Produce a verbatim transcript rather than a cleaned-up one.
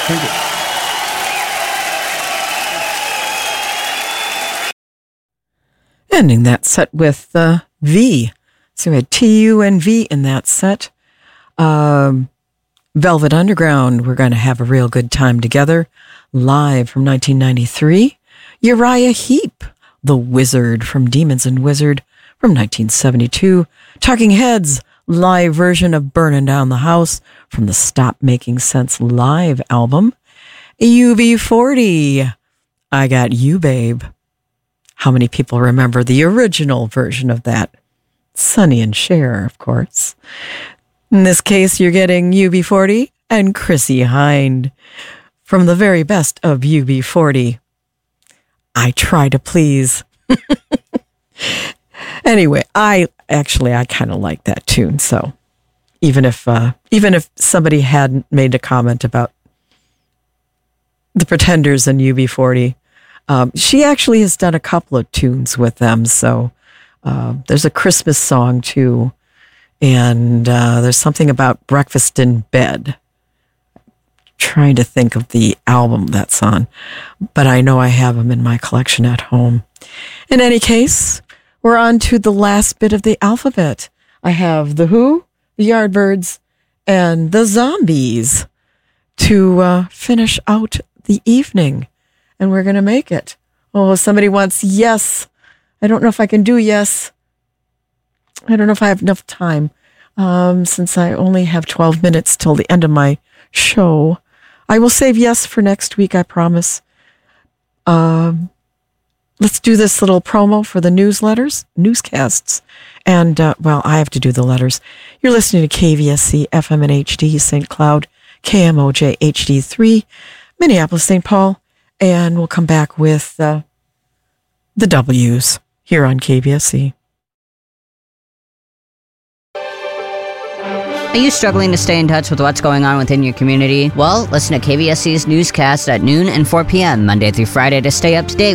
Thank you. Ending that set with uh, V. So we had T U and V in that set. Um, Velvet Underground, we're going to have a real good time together. Live from nineteen ninety-three. Uriah Heep, The Wizard from Demons and Wizard from nineteen seventy-two. Talking Heads, live version of Burning Down the House from the Stop Making Sense live album. U B forty, I Got You, Babe. How many people remember the original version of that? Sonny and Cher, of course. In this case, you're getting U B forty and Chrissie Hynde from the very best of U B forty. I Try to Please. Anyway, I actually, I kind of like that tune. So even if, uh, even if somebody hadn't made a comment about the Pretenders and U B forty, Um, she actually has done a couple of tunes with them. So uh, there's a Christmas song too. And uh, there's something about Breakfast in Bed. Trying to think of the album that's on. But I know I have them in my collection at home. In any case, we're on to the last bit of the alphabet. I have The Who, the Yardbirds, and the Zombies to uh, finish out the evening. And we're going to make it. Oh, somebody wants yes. I don't know if I can do yes. I don't know if I have enough time. Um, since I only have twelve minutes till the end of my show. I will save yes for next week, I promise. Um, let's do this little promo for the newsletters, newscasts. And, uh, well, I have to do the letters. You're listening to K V S C F M and H D, Saint Cloud, K M O J H D three, Minneapolis, Saint Paul. And we'll come back with uh, the W's here on K V S C. Are you struggling to stay in touch with what's going on within your community? Well, listen to K V S C's newscast at noon and four p.m. Monday through Friday to stay up to date